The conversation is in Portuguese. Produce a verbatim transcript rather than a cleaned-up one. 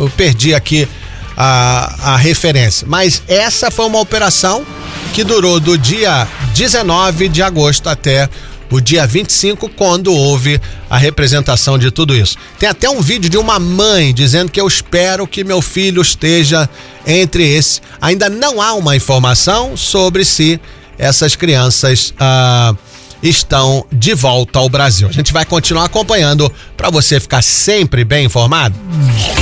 eu perdi aqui a, a referência. Mas essa foi uma operação que durou do dia dezenove de agosto até o dia vinte e cinco, quando houve a representação de tudo isso. Tem até um vídeo de uma mãe dizendo que eu espero que meu filho esteja entre esse. Ainda não há uma informação sobre se essas crianças ah, estão de volta ao Brasil. A gente vai continuar acompanhando para você ficar sempre bem informado.